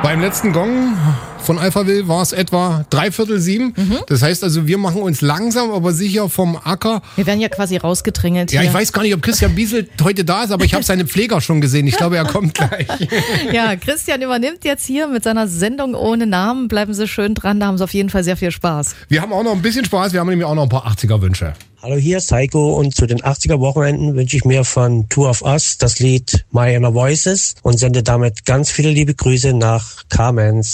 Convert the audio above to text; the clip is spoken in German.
Beim letzten Gong von Alphaville war es etwa 6:45. Das heißt also, wir machen uns langsam, aber sicher vom Acker. Wir werden ja quasi rausgedrängelt. Ja, hier. ich weiß gar nicht, ob Christian Biesel heute da ist, aber ich habe seine Pfleger schon gesehen. Ich glaube, er kommt gleich. Ja, Christian übernimmt jetzt hier mit seiner Sendung ohne Namen. Bleiben Sie schön dran, da haben Sie auf jeden Fall sehr viel Spaß. Wir haben auch noch ein bisschen Spaß, wir haben nämlich auch noch ein paar 80er-Wünsche. Hallo, hier ist Heiko und zu den 80er-Wochenenden wünsche ich mir von Two of Us das Lied My Inner Voices und sende damit ganz viele liebe Grüße nach Kamenz.